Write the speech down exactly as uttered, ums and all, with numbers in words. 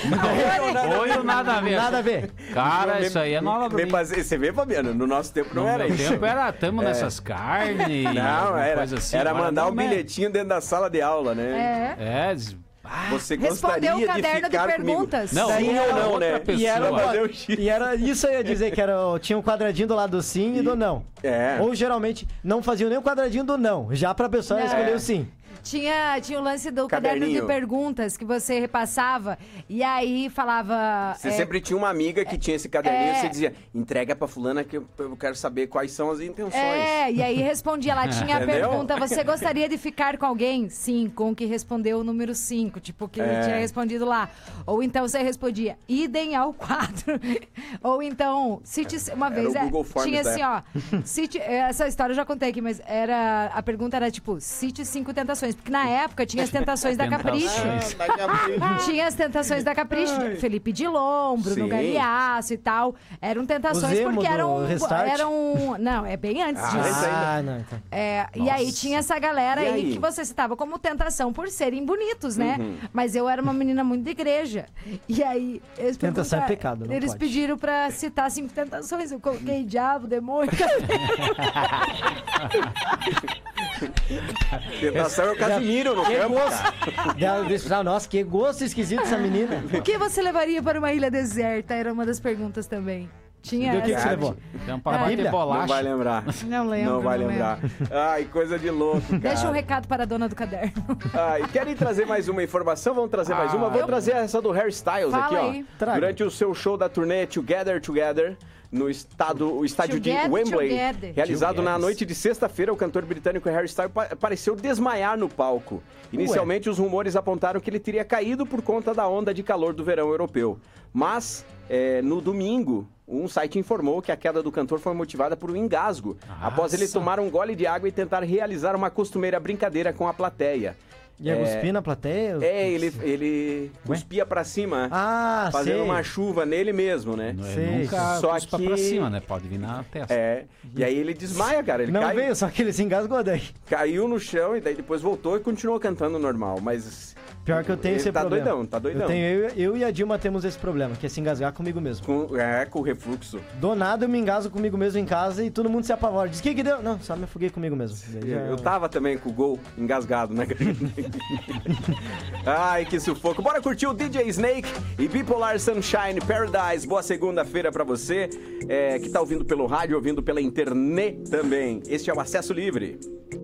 Oi, nada a ver. Nada a ver. Cara, isso aí é nova pra mim. Fazer, você vê, Fabiano, no nosso tempo não, No era meu isso. tempo era, tamo nessas carnes, Não, era, coisa assim. era Agora mandar não, um né? bilhetinho dentro da sala de aula, né? É. É, diz- Você Respondeu gostaria o caderno de ficar de comigo? perguntas. Não, Sim era ou não, outra né? pessoa. E era, Pra fazer o X. e era isso eu ia dizer, que era, tinha um quadradinho do lado do sim e do não. É. Ou geralmente não faziam nem o quadradinho do não, já pra pessoa Não. escolher É. o sim. Tinha, tinha o lance do caderno Caderninho. de perguntas que você repassava e aí falava... Você é, sempre tinha uma amiga que tinha esse caderninho é. e você dizia, entrega pra fulana que eu, eu quero saber quais são as intenções. É, e aí respondia, ela tinha a Entendeu? pergunta, você gostaria de ficar com alguém? Sim, com o que respondeu o número cinco, tipo, que É. tinha respondido lá. Ou então você respondia, idem ao quadro. Ou então, cite uma Era vez, o é, Google Forms tinha da assim, ó, cite, essa história eu já contei aqui, mas era, a pergunta era tipo, cite cinco tentações, porque na época tinha as tentações da Capricho. Tentações. Tinha as tentações da Capricho, Felipe Dilon, Bruno Sim. Galeasso e tal. Eram tentações Os emo porque do eram, Restart? eram... Não, é bem antes Ah, disso. esse aí Ah, não, então. É, e aí tinha essa galera E aí, aí? que você citava como tentação por serem bonitos, né? Uhum. Mas eu era uma menina muito de igreja. E aí eles Tentação é perguntaram- pecado, não Eles pode. pediram pra citar cinco tentações. Eu coloquei diabo, demônio. Tentação é o Casimiro no Que campo, gosto. cara. Daí eles falaram, nossa, que gosto esquisito essa menina. O que você levaria para uma ilha deserta? Era uma das perguntas também. Tinha Do que, que essa- você levou? Então, pra É. bater Bíblia? bolacha. Não vai lembrar. Não lembro, Não vai não lembrar. Ai, coisa de louco, cara. Deixa um recado para a dona do caderno. Ai, querem trazer mais uma informação? Vamos trazer mais uma? Vou Eu- trazer essa do Harry Styles Fala aqui, ó. aí. Traga. Durante o seu show da turnê Together Together, no estado, o estádio de Together, Wembley, together. realizado na Together. noite de sexta-feira, o cantor britânico Harry Styles pa- pareceu desmaiar no palco. Inicialmente, os rumores apontaram que ele teria caído por conta da onda de calor do verão europeu. Mas, é, no domingo, um site informou que a queda do cantor foi motivada por um engasgo, após ele Nossa. tomar um gole de água e tentar realizar uma costumeira brincadeira com a plateia. Ia cuspir na plateia? É, ele, ele cuspia pra cima, Ah, fazendo sei. uma chuva nele mesmo, né? Não é Sei. nunca Só cuspa que- pra cima, né? Pode vir na testa. É, e aí ele desmaia, cara. Ele Não cai- veio, só que ele se engasgou daí. caiu no chão e daí depois voltou e continuou cantando normal, mas... Pior que eu tenho ele esse tá problema. doidão, tá doidão. Eu, tenho, eu, eu e a Dilma temos esse problema, que é se engasgar comigo mesmo. Com, é, com refluxo. Do nada eu me engasgo comigo mesmo em casa e todo mundo se apavora. Diz, o que que deu? Não, só me afoguei comigo mesmo. Daí já- Eu tava também com o gol engasgado, né? Ai, que sufoco. Bora curtir o D J Snake e Bipolar Sunshine Paradise. Boa segunda-feira pra você, é, que tá ouvindo pelo rádio, ouvindo pela internet também. Este é o Acesso Livre.